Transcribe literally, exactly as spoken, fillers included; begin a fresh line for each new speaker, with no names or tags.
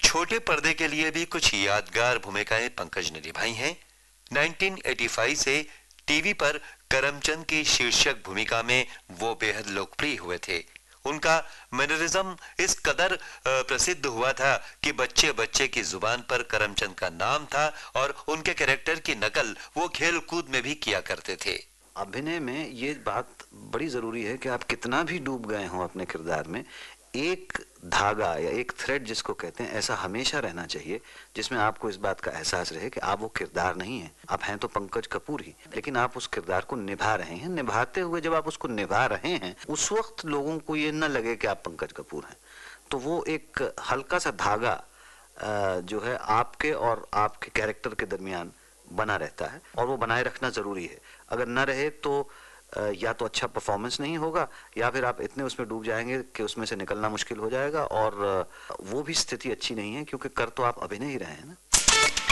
छोटे पर्दे के लिए भी कुछ यादगार भूमिकाएं पंकज ने निभाई हैं। उन्नीस सौ पचासी से टीवी पर करमचंद की शीर्षक भूमिका में वो बेहद लोकप्रिय हुए थे। उनका मैनरिज्म इस कदर प्रसिद्ध हुआ था कि बच्चे बच्चे की जुबान पर करमचंद का नाम था और उनके कैरेक्टर की नकल वो खेल कूद में भी किया करते थे।
अभिनय में ये बात बड़ी जरूरी है कि आप कितना भी डूब गए हो अपने किरदार में, एक धागा या एक थ्रेड जिसको कहते हैं, ऐसा हमेशा रहना चाहिए जिसमें आपको इस बात का एहसास रहे कि आप वो किरदार नहीं हैं। आप हैं तो पंकज कपूर ही, लेकिन आप उस किरदार को निभा रहे हैं। निभाते हुए जब आप उसको निभा रहे हैं, उस वक्त लोगों को ये न लगे कि आप पंकज कपूर हैं। तो वो एक हल्का सा धागा जो है आपके और आपके कैरेक्टर के दरमियान बना रहता है, और वो बनाए रखना जरूरी है। अगर न रहे तो या तो अच्छा परफॉर्मेंस नहीं होगा, या फिर आप इतने उसमें डूब जाएंगे कि उसमें से निकलना मुश्किल हो जाएगा, और वो भी स्थिति अच्छी नहीं है, क्योंकि कर तो आप अभिनय ही रहे हैं ना।